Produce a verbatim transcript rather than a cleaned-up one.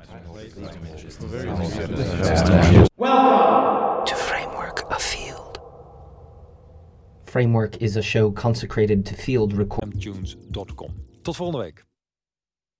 Welcome to Framework of Field. Framework is a show consecrated to field recording. tunes dot com. Tot volgende week.